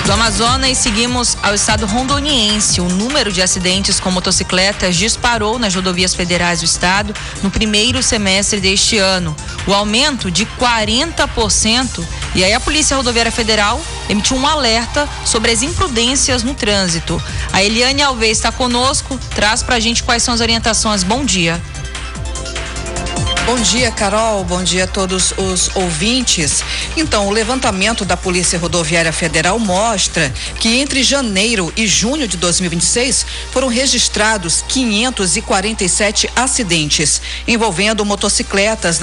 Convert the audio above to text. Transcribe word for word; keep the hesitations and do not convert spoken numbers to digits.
Do Amazonas, seguimos ao estado rondoniense. O número de acidentes com motocicletas disparou nas rodovias federais do estado no primeiro semestre deste ano. O aumento de quarenta por cento. E aí a Polícia Rodoviária Federal emitiu um alerta sobre as imprudências no trânsito. A Eliane Alves está conosco, traz pra gente quais são as orientações. Bom dia. Bom dia, Carol. Bom dia a todos os ouvintes. Então, o levantamento da Polícia Rodoviária Federal mostra que entre janeiro e junho de dois mil e vinte e seis foram registrados quinhentos e quarenta e sete acidentes envolvendo motocicletas